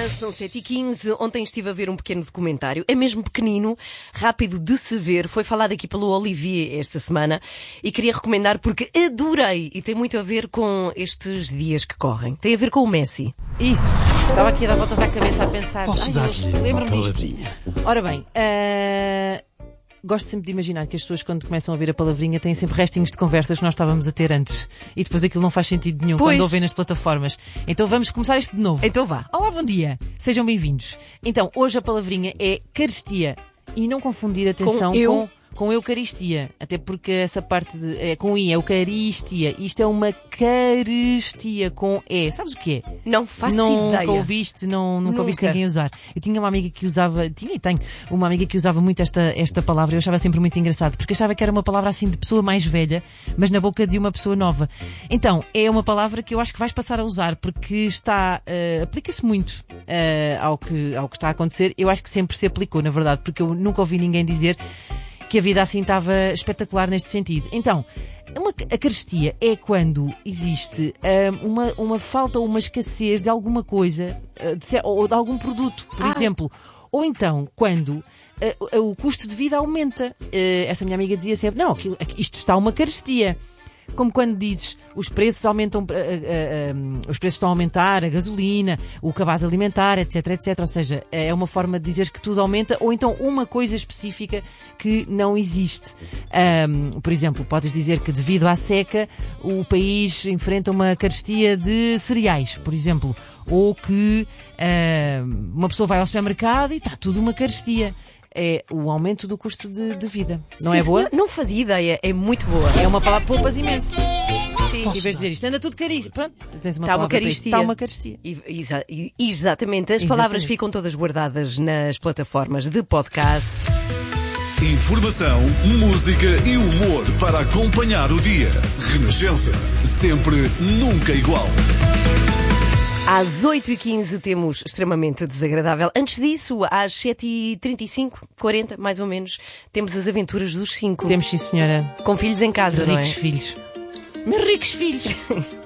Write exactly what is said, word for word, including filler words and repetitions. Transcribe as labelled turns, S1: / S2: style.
S1: Manhã, são sete e quinze. Ontem estive a ver um pequeno documentário. É mesmo pequenino, rápido de se ver. Foi falado aqui pelo Olivier esta semana e queria recomendar porque adorei. E tem muito a ver com estes dias que correm. Tem a ver com o Messi.
S2: Isso. Estava aqui a dar voltas à cabeça a pensar.
S3: Posso
S2: Ai,
S3: dar-lhe uma
S2: lembro-me disto.
S3: palavrinha?
S2: Ora bem, uh... gosto sempre de imaginar que as pessoas, quando começam a ouvir a palavrinha, têm sempre restinhos de conversas que nós estávamos a ter antes. E depois aquilo não faz sentido nenhum
S1: Pois.
S2: quando ouvem nas plataformas. Então vamos começar isto de novo.
S1: Então vá.
S2: Olá, bom dia. Sejam bem-vindos. Então, hoje a palavrinha é carestia. E não confundir, atenção,
S1: Com eu.
S2: com, com eucaristia. Até porque essa parte de, é com I, é eucaristia. Isto é uma carestia com E. Sabes o que é?
S1: Não faço
S2: Nunca
S1: ideia.
S2: ouviste, não, nunca,
S1: Nunca.
S2: ouviste ninguém usar. Eu tinha uma amiga que usava, tinha e tenho, uma amiga que usava muito esta, esta palavra. Eu achava sempre muito engraçado, porque achava que era uma palavra assim de pessoa mais velha, mas na boca de uma pessoa nova. Então, é uma palavra que eu acho que vais passar a usar, porque está, uh, aplica-se muito uh, ao, que, ao que está a acontecer. Eu acho que sempre se aplicou, na verdade, porque eu nunca ouvi ninguém dizer que a vida assim estava espetacular neste sentido. Então, uma, a carestia é quando existe hum, uma, uma falta ou uma escassez de alguma coisa uh, de, ou de algum produto, por
S1: Ah.
S2: exemplo. Ou então, quando uh, o custo de vida aumenta. Uh, essa minha amiga dizia sempre, não, aquilo, isto está uma carestia. Como quando dizes, os preços aumentam, uh, uh, uh, os preços estão a aumentar, a gasolina, o cabaz alimentar, etc, etc. Ou seja, é uma forma de dizer que tudo aumenta, ou então uma coisa específica que não existe. Um, por exemplo, podes dizer que devido à seca o país enfrenta uma carestia de cereais, por exemplo. Ou que uh, uma pessoa vai ao supermercado e está tudo uma carestia. É o aumento do custo de, de vida. Não
S1: Sim,
S2: é boa?
S1: senhor. Não fazia ideia. É muito boa.
S2: É uma palavra, poupas imenso.
S1: Sim.
S2: Em vez de dizer isto, anda tudo caríssimo. Pronto, tens uma
S1: Está uma
S2: palavra para isto.
S1: carestia.
S2: Está uma carestia.
S1: E- exa- e- Exatamente. As
S2: Exatamente.
S1: palavras ficam todas guardadas nas plataformas de podcast.
S3: Informação, música e humor para acompanhar o dia. Renascença. Sempre, nunca igual.
S1: Às oito e quinze temos Extremamente Desagradável. Antes disso, às sete e trinta e cinco, quarenta mais ou menos, temos as aventuras dos cinco.
S2: Temos, sim, senhora.
S1: Com filhos em casa, não é?
S2: Ricos filhos. Meus ricos filhos.